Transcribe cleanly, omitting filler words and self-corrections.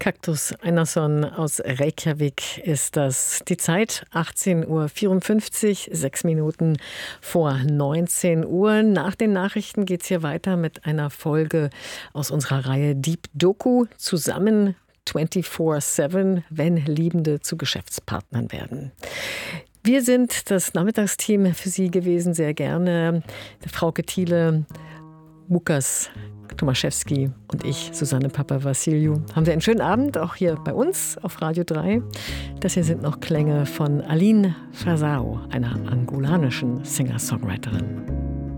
Kaktus Einarsson aus Reykjavik ist das. Die Zeit 18:54 Uhr, 6 Minuten vor 19 Uhr. Nach den Nachrichten geht es hier weiter mit einer Folge aus unserer Reihe Deep Doku zusammen 24/7, wenn Liebende zu Geschäftspartnern werden. Wir sind das Nachmittagsteam für Sie gewesen, sehr gerne. Frauke Thiele, Łukasz Tomaszewski und ich, Susanne Papawassiliou. Haben Sie einen schönen Abend, auch hier bei uns auf Radio 3. Das hier sind noch Klänge von Aline Frazao, einer angolanischen Singer-Songwriterin.